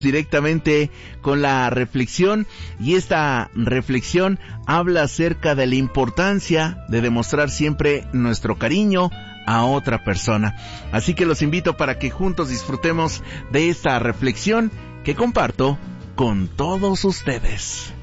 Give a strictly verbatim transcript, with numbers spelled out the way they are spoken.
directamente con la reflexión, y esta reflexión habla acerca de la importancia de demostrar siempre nuestro cariño a otra persona. Así que los invito para que juntos disfrutemos de esta reflexión que comparto con todos ustedes.